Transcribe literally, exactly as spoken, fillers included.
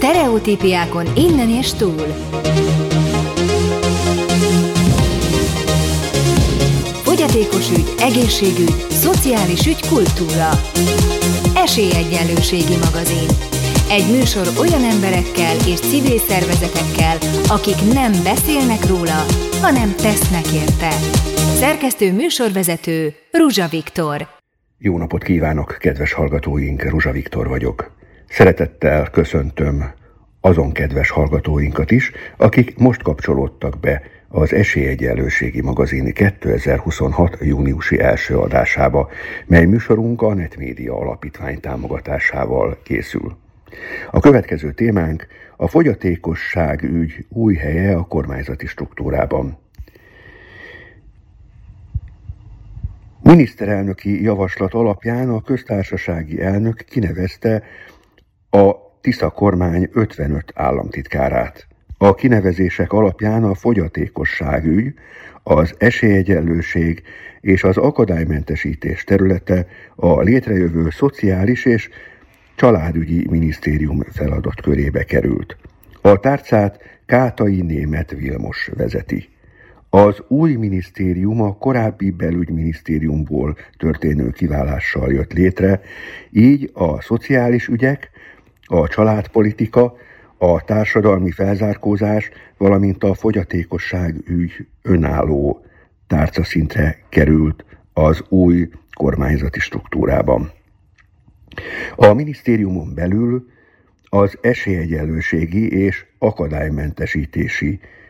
Sztereotípiákon innen és túl. Fogyatékos ügy, egészségügy, szociális ügy, kultúra. Esélyegyenlőségi magazin. Egy műsor olyan emberekkel és civil szervezetekkel, akik nem beszélnek róla, hanem tesznek érte. Szerkesztő műsorvezető Ruzsa Viktor. Jó napot kívánok, kedves hallgatóink, Ruzsa Viktor vagyok. Szeretettel köszöntöm azon kedves hallgatóinkat is, akik most kapcsolódtak be az Esélyegyenlőségi magazin kétezer-huszonhat. júniusi első adásába, mely műsorunk a Netmédia Alapítvány támogatásával készül. A következő témánk a fogyatékosság ügy új helye a kormányzati struktúrában. Miniszterelnöki javaslat alapján a köztársasági elnök kinevezte a Tisza kormány ötvenöt államtitkárát. A kinevezések alapján a fogyatékosság ügy, az esélyegyenlőség és az akadálymentesítés területe a létrejövő szociális és családügyi minisztérium feladatkörébe került. A tárcát Kátai Németh Vilmos vezeti. Az új minisztérium a korábbi belügyminisztériumból történő kiválással jött létre, így a szociális ügyek, a családpolitika, a társadalmi felzárkózás, valamint a fogyatékosság ügy önálló tárcaszintre került az új kormányzati struktúrában. A minisztériumon belül az esélyegyenlőségi és akadálymentesítési